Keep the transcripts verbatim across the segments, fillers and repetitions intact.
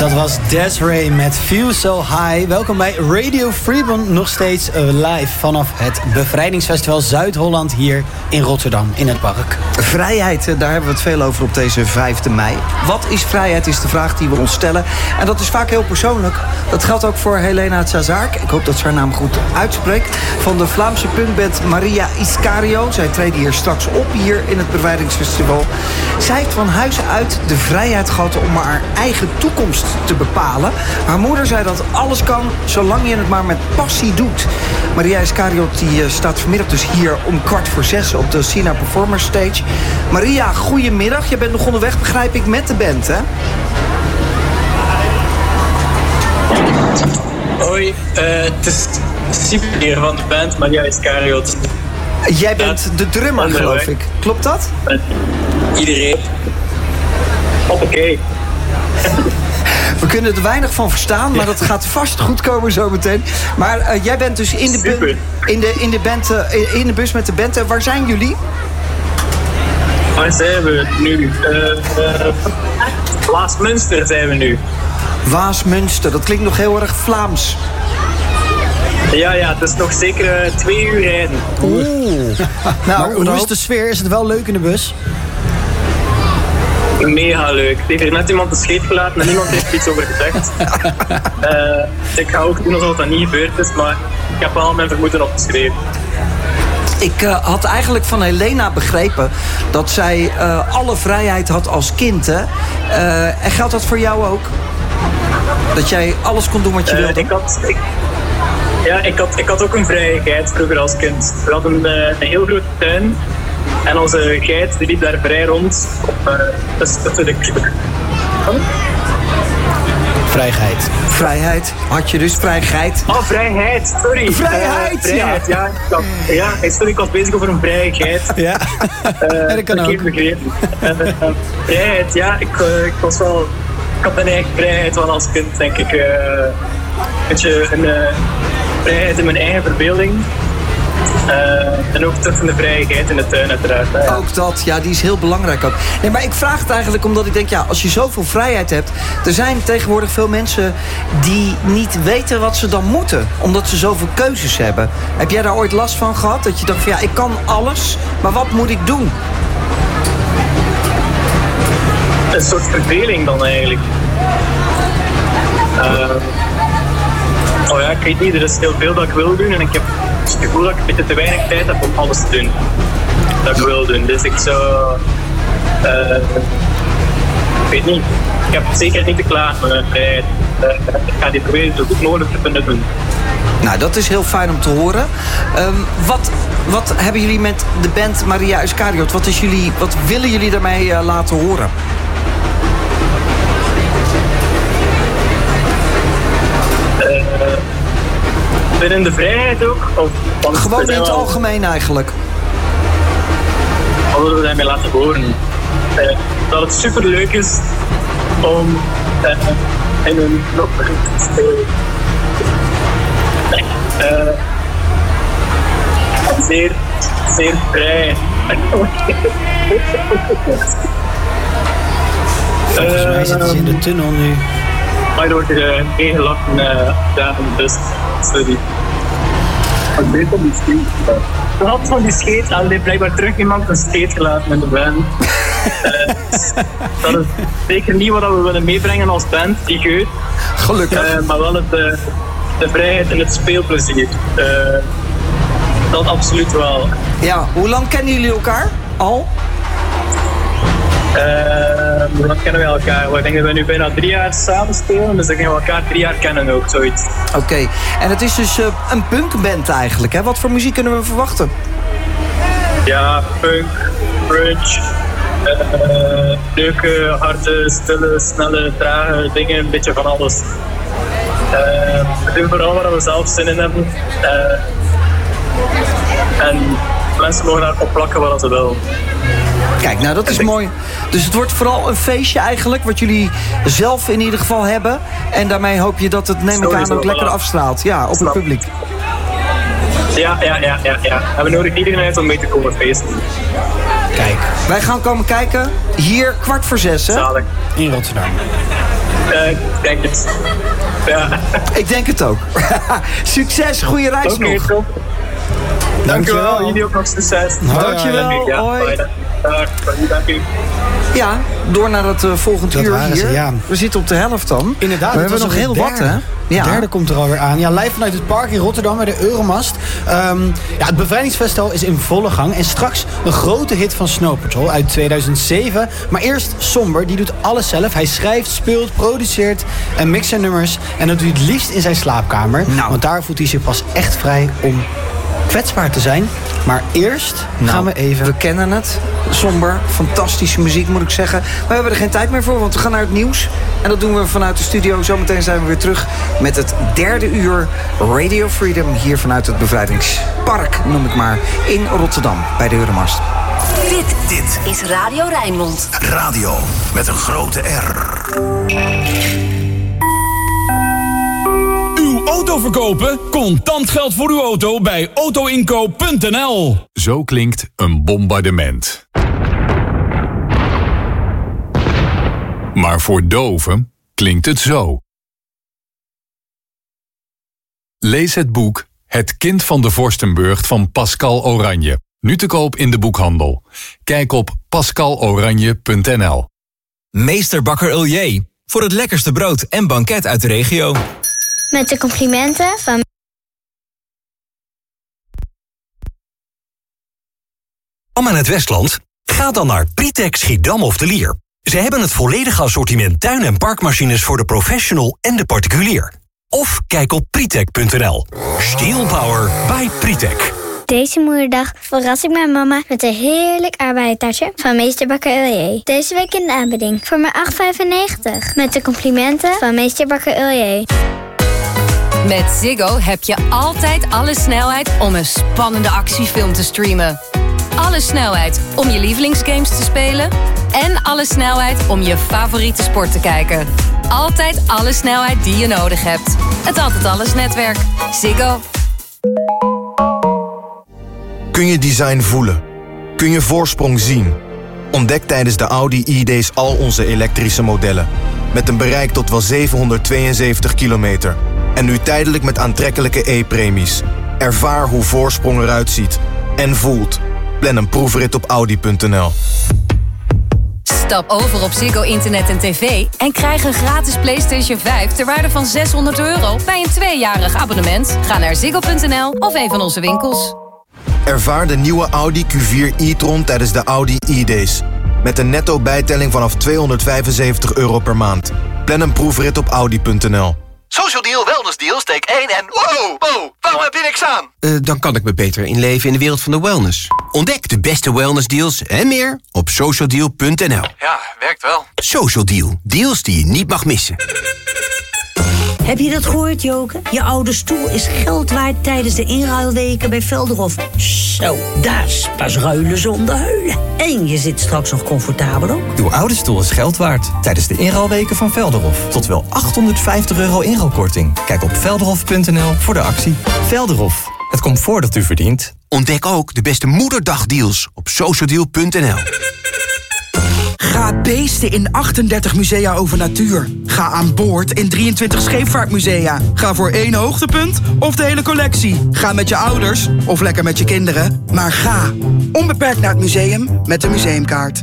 Dat was Desiree met Feel So High. Welkom bij Radio Freedom, nog steeds live vanaf het Bevrijdingsfestival Zuid-Holland hier in Rotterdam, in het park. Vrijheid, daar hebben we het veel over op deze vijfde mei. Wat is vrijheid, is de vraag die we ons stellen. En dat is vaak heel persoonlijk. Dat geldt ook voor Helena Tsazaark. Ik hoop dat ze haar naam goed uitspreekt. Van de Vlaamse punkband Maria Iscario. Zij treden hier straks op, hier in het Bevrijdingsfestival. Zij heeft van huis uit de vrijheid gehad om haar eigen toekomst te bepalen. Haar moeder zei dat alles kan, zolang je het maar met passie doet. Maria Iscariot die staat vanmiddag dus hier om kwart voor zes op de Sina Performers Stage. Maria, goedemiddag. Je bent nog onderweg, begrijp ik, met de band, hè? Hoi, uh, het is super hier van de band Maria Iscariot. Jij bent de drummer, geloof ik. Klopt dat? Iedereen. Hoppakee. We kunnen er weinig van verstaan, maar dat gaat vast goed komen zometeen. Maar uh, jij bent dus in de, bu- in de, in de, band, uh, in de bus met de band. Uh, waar zijn jullie? Waar zijn we nu? Uh, uh, Waasmunster zijn we nu. Waasmunster, dat klinkt nog heel erg Vlaams. Ja, ja, het is nog zeker uh, twee uur rijden. Oeh. Nou, hoe is de sfeer? Is het wel leuk in de bus? Mega leuk. Er heeft net iemand de scheet gelaten en niemand heeft iets over gezegd. uh, ik ga ook doen alsof dat niet gebeurd is, maar ik heb al mijn vermoeden opgeschreven. Ik uh, had eigenlijk van Helena begrepen dat zij uh, alle vrijheid had als kind. Hè? Uh, en geldt dat voor jou ook? Dat jij alles kon doen wat je uh, wilde? Ik had, ik, ja, ik had, ik had ook een vrijheid vroeger als kind. We hadden uh, een heel grote tuin. En onze geit die liep daar vrij rond. Op, uh, tussen de klippen. Vrijheid. Vrijheid. Had je dus vrijheid? Oh, vrijheid. Sorry. Vrijheid, uh, vrijheid ja. Ja, ik had, ja, sorry, ik was bezig over een vrijheid. Ja, uh, dat kan ook. Begrepen. Uh, uh, vrijheid, ja. Ik, uh, ik was wel... Ik had mijn eigen vrijheid wel als kind, denk ik. Uh, een beetje een uh, vrijheid in mijn eigen verbeelding. Uh, en ook terug van de vrijheid in de tuin uiteraard. Ja. Ook dat, ja, die is heel belangrijk ook. Nee, maar ik vraag het eigenlijk omdat ik denk, ja, als je zoveel vrijheid hebt... er zijn tegenwoordig veel mensen die niet weten wat ze dan moeten. Omdat ze zoveel keuzes hebben. Heb jij daar ooit last van gehad? Dat je dacht van, ja, ik kan alles, maar wat moet ik doen? Een soort verveling dan eigenlijk. Uh, oh ja, ik weet niet, er is heel veel dat ik wil doen en ik heb het gevoel dat ik een beetje te weinig tijd heb om alles te doen dat ik wil doen. Dus ik zou... Uh, ik weet niet. Ik heb zeker niet te klaar met mijn vrijheid. Uh, ik ga die proberen zo goed mogelijk te benutten. Nou, dat is heel fijn om te horen. Um, wat, wat hebben jullie met de band Maria Iscariot? Wat, is jullie, wat willen jullie daarmee uh, laten horen? Uh, binnen de vrijheid ook? Of, Gewoon in het algemeen eigenlijk. Wat willen we daarmee laten horen? Uh, dat het super leuk is om uh, in een knopper te spelen. Uh, zeer, zeer vrij. Volgens mij zitten ze in de tunnel nu. Maar er wordt er uh, ingelachen uh, daar, dus sorry. Ik weet van die scheet. We hadden van die scheet, al heeft blijkbaar terug iemand een scheet gelaten in de band. uh, dat is zeker niet wat we willen meebrengen als band, die geut. Gelukkig. Uh, maar wel het, uh, de vrijheid en het speelplezier. Uh, dat absoluut wel. Ja, hoe lang kennen jullie elkaar al? Uh, hoe lang kennen we elkaar? Ik denk dat we nu bijna drie jaar samen spelen, dus ik denk dat we elkaar drie jaar kennen ook, zoiets. Oké, okay. En het is dus uh, een punkband eigenlijk, hè? Wat voor muziek kunnen we verwachten? Ja, punk, grunge, uh, leuke, harde, stille, snelle, trage dingen, een beetje van alles. Uh, we doen vooral waar we zelf zin in hebben. Uh, en mensen mogen daar op plakken wat ze willen. Kijk, nou dat is mooi. Dus het wordt vooral een feestje eigenlijk, wat jullie zelf in ieder geval hebben. En daarmee hoop je dat het, neem ik aan, ook lekker afstraalt. Ja, op het publiek. Ja, ja, ja, ja, ja. En we nodigen iedereen uit om mee te komen feesten. Kijk. Wij gaan komen kijken hier kwart voor zes, hè? Zalig. In Rotterdam. Uh, ik denk het. Ja. Ik denk het ook. Succes, goede reis okay, nog. Top. Dankjewel. Jullie ook nog succes. Dankjewel. Ja, hoi. Dag, dank u. Ja, door naar het uh, volgend dat uur hier. Ze, ja. We zitten op de helft dan. Inderdaad. We hebben nog heel derde. wat, hè? Ja. De derde komt er alweer aan. Ja, live vanuit het park in Rotterdam bij de Euromast. Um, ja, het Bevrijdingsfestival is in volle gang. En straks een grote hit van Snow Patrol uit tweeduizend zeven. Maar eerst Somber, die doet alles zelf. Hij schrijft, speelt, produceert en mixt zijn nummers. En dat doet hij het liefst in zijn slaapkamer. Nou. Want daar voelt hij zich pas echt vrij om kwetsbaar te zijn. Maar eerst nou, gaan we even... We kennen het. Somber. Fantastische muziek, moet ik zeggen. Maar we hebben er geen tijd meer voor, want we gaan naar het nieuws. En dat doen we vanuit de studio. Zometeen zijn we weer terug met het derde uur Radio Freedom. Hier vanuit het Bevrijdingspark, noem ik maar. In Rotterdam, bij de Euromast. Dit, dit is Radio Rijnmond. Radio met een grote R. Auto verkopen? Contant geld voor uw auto bij autoinkoop punt n l. Zo klinkt een bombardement. Maar voor doven klinkt het zo. Lees het boek Het kind van de Vorstenburg van Pascal Oranje. Nu te koop in de boekhandel. Kijk op pascal oranje punt n l. Meester Bakker Uljee. Voor het lekkerste brood en banket uit de regio. Met de complimenten van... Om aan het Westland? Ga dan naar Pritek Schiedam of de Lier. Ze hebben het volledige assortiment tuin- en parkmachines voor de professional en de particulier. Of kijk op pritek punt n l. Steel Power by Pritek. Deze moederdag verras ik mijn mama met een heerlijk aardbeientaartje van Meester Bakker Uljee. Deze week in de aanbieding voor maar acht vijfennegentig. Met de complimenten van Meester Bakker Uljee. Met Ziggo heb je altijd alle snelheid om een spannende actiefilm te streamen. Alle snelheid om je lievelingsgames te spelen. En alle snelheid om je favoriete sport te kijken. Altijd alle snelheid die je nodig hebt. Het Altijd Alles netwerk. Ziggo. Kun je design voelen? Kun je voorsprong zien? Ontdek tijdens de Audi e-days al onze elektrische modellen. Met een bereik tot wel zevenhonderdtweeënzeventig kilometer. En nu tijdelijk met aantrekkelijke e-premies. Ervaar hoe voorsprong eruit ziet. En voelt. Plan een proefrit op audi punt n l. Stap over op Ziggo Internet en tv en krijg een gratis PlayStation vijf ter waarde van zeshonderd euro bij een tweejarig abonnement. Ga naar ziggo punt n l of een van onze winkels. Ervaar de nieuwe Audi Q vier e-tron tijdens de Audi e-days. Met een netto bijtelling vanaf tweehonderdvijfenzeventig euro per maand. Plan een proefrit op audi punt n l. Social Deal, Wellness Deal, steek één en... Wow, wow, waarom heb je niks aan? Uh, dan kan ik me beter inleven in de wereld van de wellness. Ontdek de beste wellness deals en meer op social deal punt n l. Ja, werkt wel. Social Deal, deals die je niet mag missen. Heb je dat gehoord, Joke? Je oude stoel is geld waard tijdens de inruilweken bij Velderhof. Zo, dat is pas ruilen zonder huilen. En je zit straks nog comfortabel op. Uw oude stoel is geld waard tijdens de inruilweken van Velderhof. Tot wel achthonderdvijftig euro inruilkorting. Kijk op velderhof punt n l voor de actie. Velderhof, het comfort dat u verdient. Ontdek ook de beste moederdagdeals op social deal punt n l. Ga beesten in achtendertig musea over natuur. Ga aan boord in drieëntwintig scheepvaartmusea. Ga voor één hoogtepunt of de hele collectie. Ga met je ouders of lekker met je kinderen. Maar ga onbeperkt naar het museum met de museumkaart.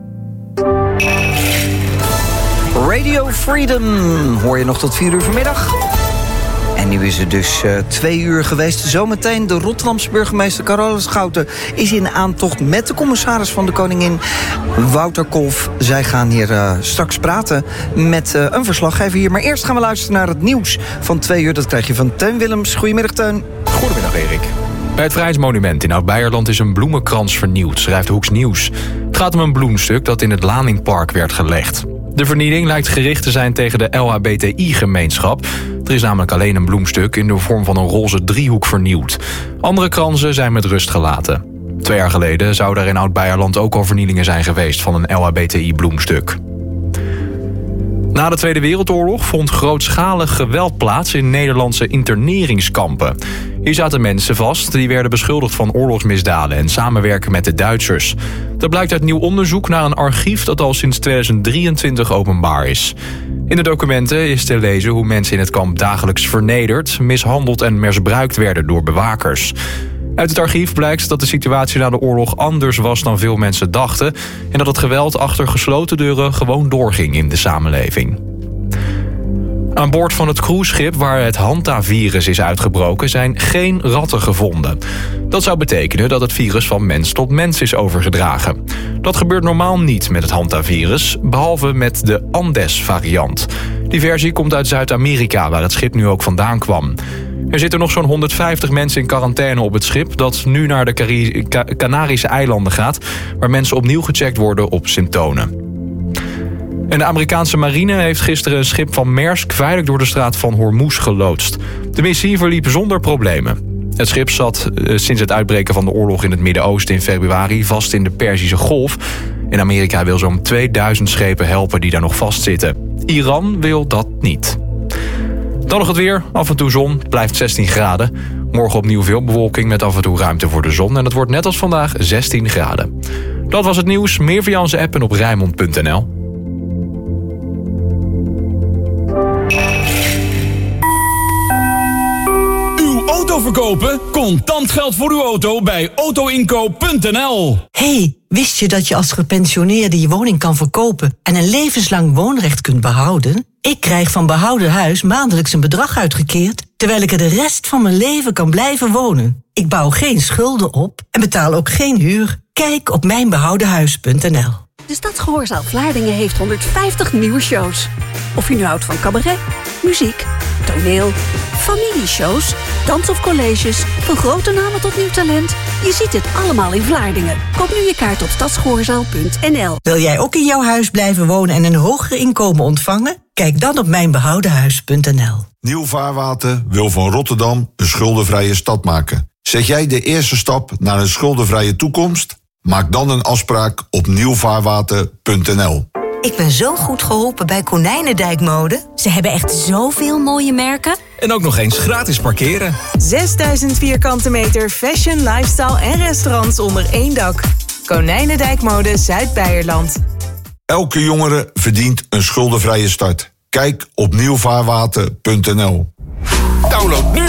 Radio Freedom hoor je nog tot vier uur vanmiddag. En nu is het dus uh, twee uur geweest. Zometeen de Rotterdamse burgemeester Carola Schouten is in aantocht met de commissaris van de Koningin, Wouter Kolff. Zij gaan hier uh, straks praten met uh, een verslaggever hier. Maar eerst gaan we luisteren naar het nieuws van twee uur. Dat krijg je van Teun Willems. Goedemiddag, Teun. Goedemiddag, Erik. Bij het Vrijheidsmonument in Oud-Beierland is een bloemenkrans vernieuwd, schrijft Hoeks Nieuws. Het gaat om een bloemstuk dat in het Laningpark werd gelegd. De vernieling lijkt gericht te zijn tegen de L H B T I-gemeenschap. Er is namelijk alleen een bloemstuk in de vorm van een roze driehoek vernieuwd. Andere kransen zijn met rust gelaten. Twee jaar geleden zouden er in Oud-Beierland ook al vernielingen zijn geweest van een L H B T I-bloemstuk. Na de Tweede Wereldoorlog vond grootschalig geweld plaats in Nederlandse interneringskampen. Hier zaten mensen vast die werden beschuldigd van oorlogsmisdaden en samenwerken met de Duitsers. Dat blijkt uit nieuw onderzoek naar een archief dat al sinds tweeduizend drieëntwintig openbaar is. In de documenten is te lezen hoe mensen in het kamp dagelijks vernederd, mishandeld en misbruikt werden door bewakers. Uit het archief blijkt dat de situatie na de oorlog anders was dan veel mensen dachten en dat het geweld achter gesloten deuren gewoon doorging in de samenleving. Aan boord van het cruiseschip waar het hantavirus is uitgebroken zijn geen ratten gevonden. Dat zou betekenen dat het virus van mens tot mens is overgedragen. Dat gebeurt normaal niet met het hantavirus, behalve met de Andes-variant. Die versie komt uit Zuid-Amerika, waar het schip nu ook vandaan kwam. Er zitten nog zo'n honderdvijftig mensen in quarantaine op het schip dat nu naar de Cari- Ca- Canarische eilanden gaat, waar mensen opnieuw gecheckt worden op symptomen. En de Amerikaanse marine heeft gisteren een schip van Maersk veilig door de straat van Hormuz geloodst. De missie verliep zonder problemen. Het schip zat uh, sinds het uitbreken van de oorlog in het Midden-Oosten in februari vast in de Perzische Golf. En Amerika wil zo'n tweeduizend schepen helpen die daar nog vastzitten. Iran wil dat niet. Dan nog het weer. Af en toe zon. Blijft zestien graden. Morgen opnieuw veel bewolking met af en toe ruimte voor de zon. En het wordt net als vandaag zestien graden. Dat was het nieuws. Meer via onze app en op Rijnmond punt n l. Auto verkopen? Contant geld voor uw auto bij auto inkoop punt n l. Hey, wist je dat je als gepensioneerde je woning kan verkopen en een levenslang woonrecht kunt behouden? Ik krijg van Behouden Huis maandelijks een bedrag uitgekeerd, terwijl ik er de rest van mijn leven kan blijven wonen. Ik bouw geen schulden op en betaal ook geen huur. Kijk op mijn behouden huis punt n l. De Stadsgehoorzaal Vlaardingen heeft honderdvijftig nieuwe shows. Of je nu houdt van cabaret, muziek, toneel, familieshows, dans of colleges, van grote namen tot nieuw talent. Je ziet het allemaal in Vlaardingen. Koop nu je kaart op stadsgehoorzaal punt n l. Wil jij ook in jouw huis blijven wonen en een hoger inkomen ontvangen? Kijk dan op mijn behouden huis punt n l. Nieuw Vaarwater wil van Rotterdam een schuldenvrije stad maken. Zet jij de eerste stap naar een schuldenvrije toekomst? Maak dan een afspraak op nieuw vaarwater punt n l. Ik ben zo goed geholpen bij Konijnendijkmode. Ze hebben echt zoveel mooie merken. En ook nog eens gratis parkeren. zesduizend vierkante meter fashion, lifestyle en restaurants onder één dak. Konijnendijkmode Zuid-Beierland. Elke jongere verdient een schuldenvrije start. Kijk op nieuw vaarwater punt n l. Download nu